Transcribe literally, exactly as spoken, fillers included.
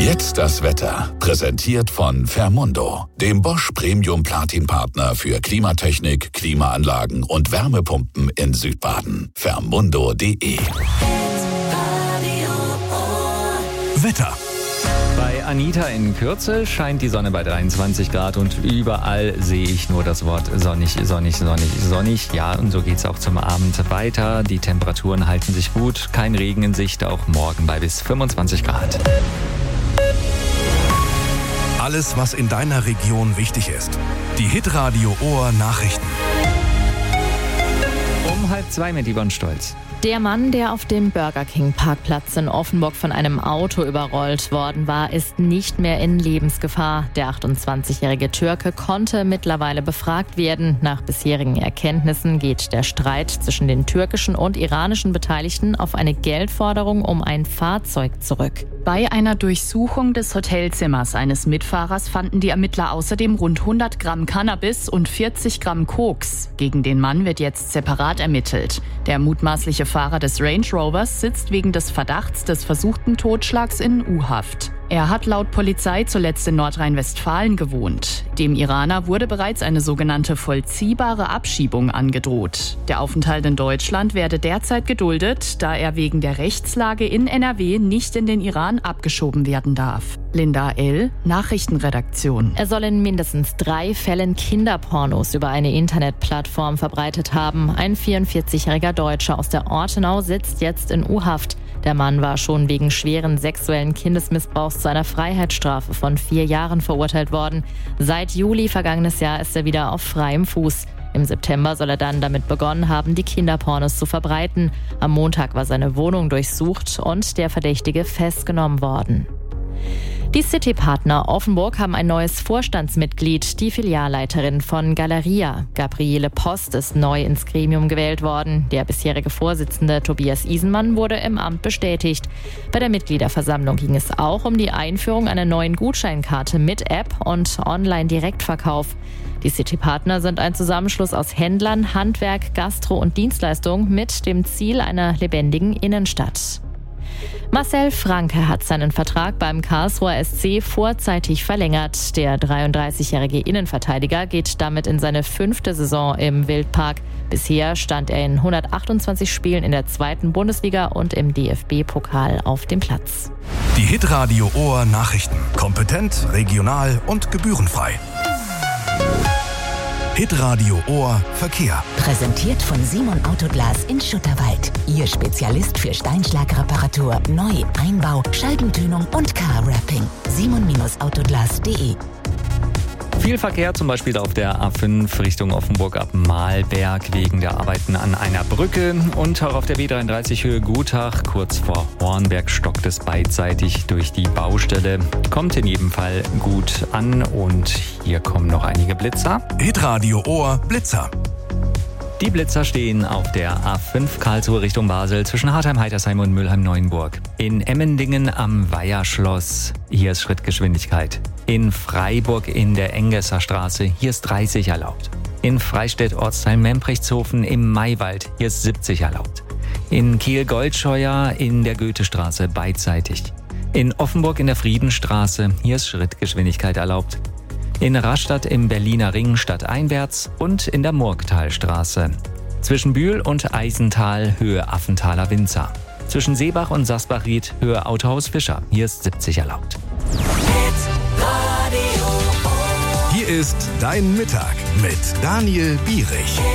Jetzt das Wetter. Präsentiert von Fermundo, dem Bosch Premium Platin Partner für Klimatechnik, Klimaanlagen und Wärmepumpen in Südbaden. Fermundo punkt de. Wetter. Bei Anita in Kürze scheint die Sonne bei dreiundzwanzig Grad und überall sehe ich nur das Wort sonnig, sonnig, sonnig, sonnig. Ja, und so geht's auch zum Abend weiter. Die Temperaturen halten sich gut, kein Regen in Sicht, auch morgen bei bis fünfundzwanzig Grad. Alles, was in deiner Region wichtig ist. Die Hitradio Ohr Nachrichten. Um halb zwei mit Yvonne Stolz. Der Mann, der auf dem Burger King Parkplatz in Offenburg von einem Auto überrollt worden war, ist nicht mehr in Lebensgefahr. Der achtundzwanzigjährige Türke konnte mittlerweile befragt werden. Nach bisherigen Erkenntnissen geht der Streit zwischen den türkischen und iranischen Beteiligten auf eine Geldforderung um ein Fahrzeug zurück. Bei einer Durchsuchung des Hotelzimmers eines Mitfahrers fanden die Ermittler außerdem rund hundert Gramm Cannabis und vierzig Gramm Koks. Gegen den Mann wird jetzt separat ermittelt. Der mutmaßliche Fahrer des Range Rovers sitzt wegen des Verdachts des versuchten Totschlags in U-Haft. Er hat laut Polizei zuletzt in Nordrhein-Westfalen gewohnt. Dem Iraner wurde bereits eine sogenannte vollziehbare Abschiebung angedroht. Der Aufenthalt in Deutschland werde derzeit geduldet, da er wegen der Rechtslage in N R W nicht in den Iran abgeschoben werden darf. Linda L., Nachrichtenredaktion. Er soll in mindestens drei Fällen Kinderpornos über eine Internetplattform verbreitet haben. Ein vierundvierzigjähriger Deutscher aus der Ortenau sitzt jetzt in U-Haft. Der Mann war schon wegen schweren sexuellen Kindesmissbrauchs zu einer Freiheitsstrafe von vier Jahren verurteilt worden. Seit Juli vergangenes Jahr ist er wieder auf freiem Fuß. Im September soll er dann damit begonnen haben, die Kinderpornos zu verbreiten. Am Montag war seine Wohnung durchsucht und der Verdächtige festgenommen worden. Die City-Partner Offenburg haben ein neues Vorstandsmitglied, die Filialleiterin von Galeria. Gabriele Post ist neu ins Gremium gewählt worden. Der bisherige Vorsitzende Tobias Isenmann wurde im Amt bestätigt. Bei der Mitgliederversammlung ging es auch um die Einführung einer neuen Gutscheinkarte mit App und Online-Direktverkauf. Die City-Partner sind ein Zusammenschluss aus Händlern, Handwerk, Gastro und Dienstleistung mit dem Ziel einer lebendigen Innenstadt. Marcel Franke hat seinen Vertrag beim Karlsruher S C vorzeitig verlängert. Der dreiunddreißigjährige Innenverteidiger geht damit in seine fünfte Saison im Wildpark. Bisher stand er in hundertachtundzwanzig Spielen in der zweiten Bundesliga und im D F B-Pokal auf dem Platz. Die Hitradio Ohr Nachrichten. Kompetent, regional und gebührenfrei. Hitradio Ohr Verkehr. Präsentiert von Simon Autoglas in Schutterwald. Ihr Spezialist für Steinschlagreparatur, Neu-, Einbau, Scheibentönung und Car-Wrapping. simon Autoglas punkt de. Viel Verkehr, zum Beispiel auf der A fünf Richtung Offenburg ab Mahlberg wegen der Arbeiten an einer Brücke und auch auf der B dreiunddreißig Höhe Gutach kurz vor Hornberg stockt es beidseitig durch die Baustelle. Kommt in jedem Fall gut an und hier kommen noch einige Blitzer. Hitradio Ohr Blitzer. Die Blitzer stehen auf der A fünf Karlsruhe Richtung Basel zwischen Hartheim-Heitersheim und Mülheim-Neuenburg. In Emmendingen am Weiherschloss, hier ist Schrittgeschwindigkeit. In Freiburg in der Engesser Straße, hier ist dreißig erlaubt. In Freistädt Ortsteil Memprechtshofen im Maywald, hier ist siebzig erlaubt. In Kiel-Goldscheuer in der Goethestraße beidseitig. In Offenburg in der Friedenstraße, hier ist Schrittgeschwindigkeit erlaubt. In Rastatt im Berliner Ring stadteinwärts und in der Murgtalstraße. Zwischen Bühl und Eisental Höhe Affenthaler Winzer. Zwischen Seebach und Sasbachried Höhe Autohaus Fischer. Hier ist siebzig erlaubt. Hier ist Dein Mittag mit Daniel Bierich.